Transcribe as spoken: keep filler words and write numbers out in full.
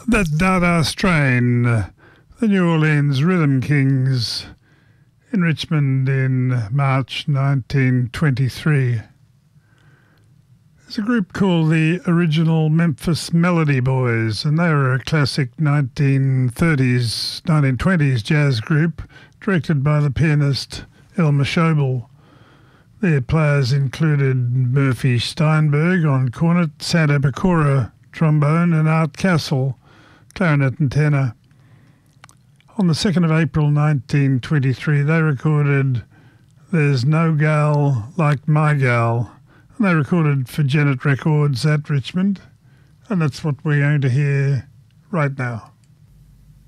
That Dada strain, the New Orleans Rhythm Kings in Richmond in March nineteen twenty-three. There's a group called the Original Memphis Melody Boys, and they were a classic nineteen thirties, nineteen twenties jazz group directed by the pianist Elmer Schobel. Their players included Murphy Steinberg on cornet, Santa Pecora trombone, and Art Castle clarinet and tenor. On the second of April nineteen twenty-three, they recorded There's No Gal Like My Gal, and they recorded for Janet Records at Richmond, and that's what we're going to hear right now.